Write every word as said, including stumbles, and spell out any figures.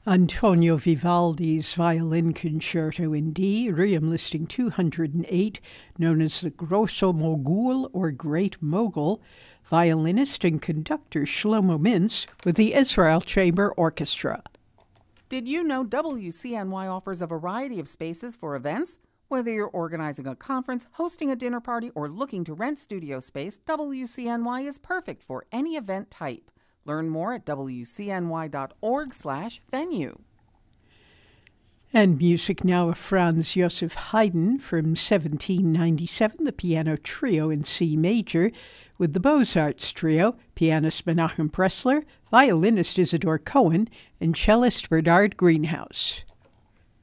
Antonio Vivaldi's Violin Concerto in D, Ream listing two hundred eight, known as the Grosso Mogul or Great Mogul, violinist and conductor Shlomo Mintz with the Israel Chamber Orchestra. Did you know W C N Y offers a variety of spaces for events? Whether you're organizing a conference, hosting a dinner party, or looking to rent studio space, W C N Y is perfect for any event type. Learn more at W C N Y dot org slash venue. And music now of Franz Joseph Haydn from seventeen ninety-seven, the piano trio in C major, with the Beaux-Arts trio, pianist Menachem Pressler, violinist Isidore Cohen, and cellist Bernard Greenhouse.